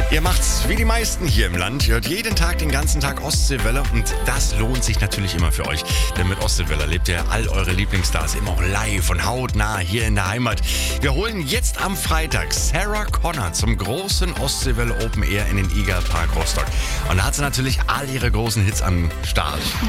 Ihr macht's wie die meisten hier im Land. Ihr hört jeden Tag, den ganzen Tag Ostseewelle und das lohnt sich natürlich immer für euch. Denn mit Ostseewelle erlebt ihr all eure Lieblingsstars immer auch live und hautnah hier in der Heimat. Wir holen jetzt am Freitag Sarah Connor zum großen Ostseewelle Open Air in den Iga Park Rostock. Und da hat sie natürlich all ihre großen Hits am Start.